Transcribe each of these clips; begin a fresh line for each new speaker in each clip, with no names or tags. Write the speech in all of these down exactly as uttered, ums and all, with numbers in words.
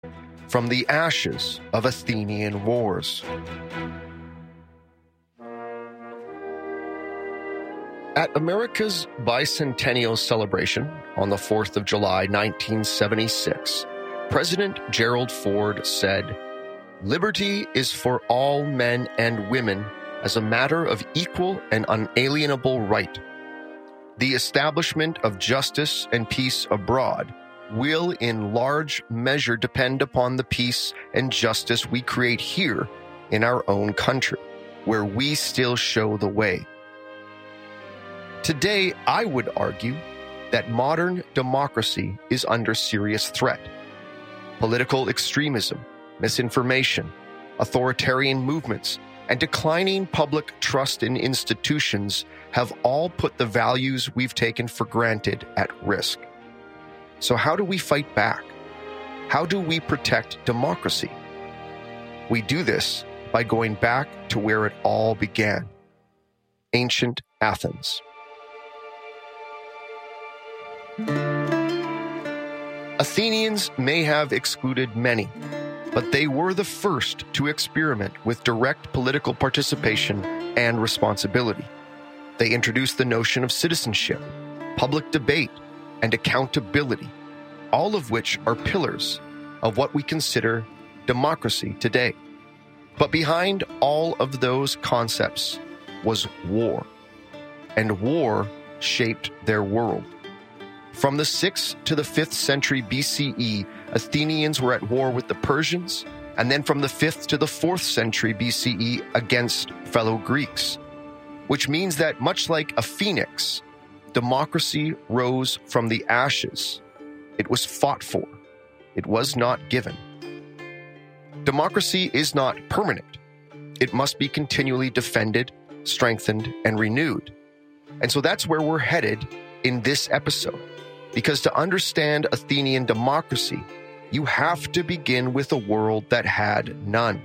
From the ashes of Athenian wars. At America's bicentennial celebration on the fourth of July, nineteen seventy-six, President Gerald Ford said, "Liberty is for all men and women as a matter of equal and unalienable right. The establishment of justice and peace abroad will in large measure depend upon the peace and justice we create here in our own country, where we still show the way." Today, I would argue that modern democracy is under serious threat. Political extremism, misinformation, authoritarian movements, and declining public trust in institutions have all put the values we've taken for granted at risk. So how do we fight back? How do we protect democracy? We do this by going back to where it all began, ancient Athens. Athenians may have excluded many, but they were the first to experiment with direct political participation and responsibility. They introduced the notion of citizenship, public debate, and accountability, all of which are pillars of what we consider democracy today. But behind all of those concepts was war, and war shaped their world. From the sixth to the fifth century B C E, Athenians were at war with the Persians, and then from the fifth to the fourth century B C E against fellow Greeks, which means that much like a phoenix, democracy rose from the ashes. It was fought for. It was not given. Democracy is not permanent. It must be continually defended, strengthened, and renewed. And so that's where we're headed in this episode. Because to understand Athenian democracy, you have to begin with a world that had none.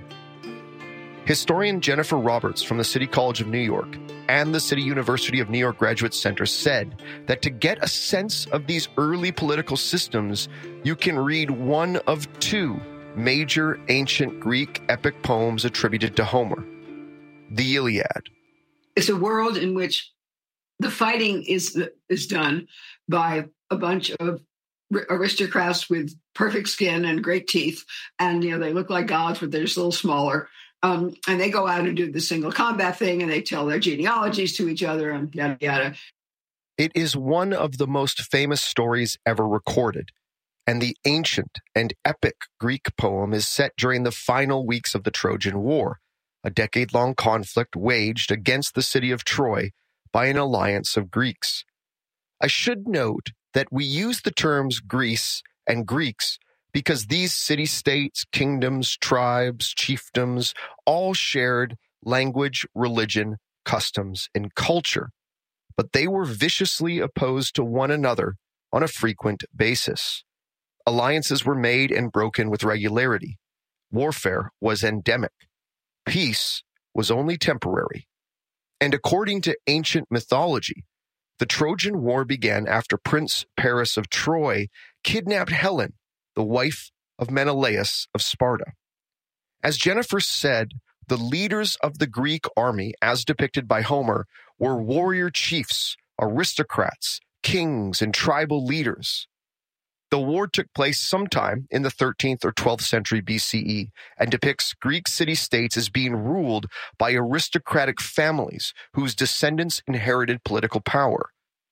Historian Jennifer Roberts from the City College of New York and the City University of New York Graduate Center said that to get a sense of these early political systems, you can read one of two major ancient Greek epic poems attributed to Homer, the Iliad.
It's a world in which the fighting is is done by a bunch of aristocrats with perfect skin and great teeth, and you know they look like gods, but they're just a little smaller. Um, and they go out and do the single combat thing, and they tell their genealogies to each other, and yada yada.
It is one of the most famous stories ever recorded, and the ancient and epic Greek poem is set during the final weeks of the Trojan War, a decade-long conflict waged against the city of Troy by an alliance of Greeks. I should note that we use the terms Greece and Greeks because these city-states, kingdoms, tribes, chiefdoms all shared language, religion, customs, and culture, but they were viciously opposed to one another on a frequent basis. Alliances were made and broken with regularity. Warfare was endemic. Peace was only temporary. And according to ancient mythology, the Trojan War began after Prince Paris of Troy kidnapped Helen, the wife of Menelaus of Sparta. As Jennifer said, the leaders of the Greek army, as depicted by Homer, were warrior chiefs, aristocrats, kings, and tribal leaders. The war took place sometime in the thirteenth or twelfth century B C E and depicts Greek city-states as being ruled by aristocratic families whose descendants inherited political power.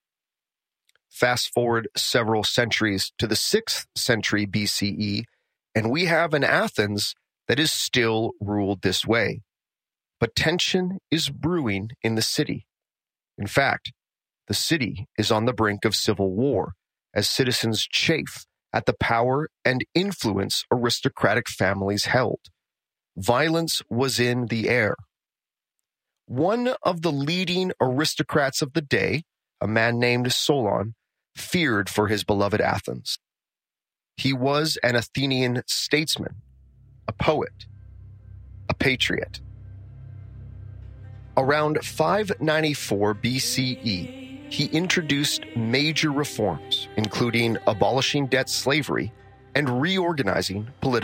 Fast forward several centuries to the sixth century B C E, and we have an Athens that is still ruled this way. But tension is brewing in the city. In fact, the city is on the brink of civil war, as citizens chafe at the power and influence aristocratic families held. Violence was in the air. One of the leading aristocrats of the day, a man named Solon, feared for his beloved Athens. He was an Athenian statesman, a poet, a patriot. Around five ninety-four B C E, he introduced major reforms, including abolishing debt slavery and reorganizing political